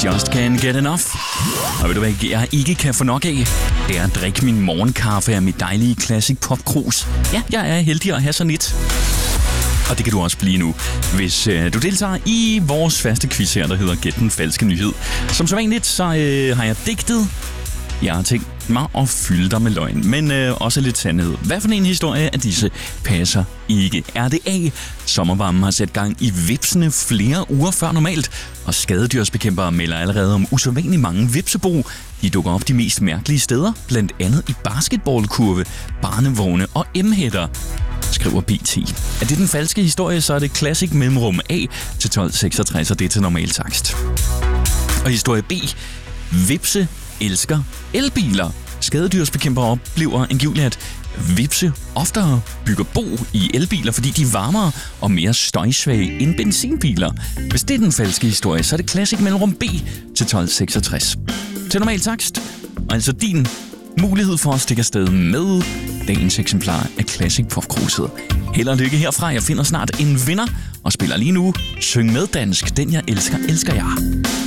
Just Can't Get Enough. Og ved du hvad jeg ikke kan få nok af? Det er at drikke min morgenkaffe af mit dejlige classic popkrus. Ja, jeg er heldig at have sådan et. Og det kan du også blive nu, hvis du deltager i vores faste quiz her, der hedder Gæt den falske nyhed. Som så vanligt, så har jeg digtet. Jeg har tænkt mig at fylde dig med løgn, men også lidt sandhed. Hvad for en historie af disse passer ikke? Er det A? Sommervarmen har sat gang i vipsene flere uger før normalt, og skadedyrsbekæmpere melder allerede om usædvanligt mange vipsebo. De dukker op de mest mærkelige steder, blandt andet i basketballkurve, barnevogne og M-hætter, skriver BT. Er det den falske historie, så er det Classic mellemrum A til 1266, og det er til normal takst. Og historie B. Vipse elsker elbiler. Skadedyrsbekæmpere oplever angiveligt, at vipse oftere bygger bo i elbiler, fordi de er varmere og mere støjsvage end benzinbiler. Hvis det er den falske historie, så er det Classic mellemrum B til 1266. Til normal takst, og altså din mulighed for at stikke afsted med dagens eksemplar af Classic Popkruset. Held og lykke herfra. Jeg finder snart en vinder og spiller lige nu Syng med dansk. Den jeg elsker, elsker jeg.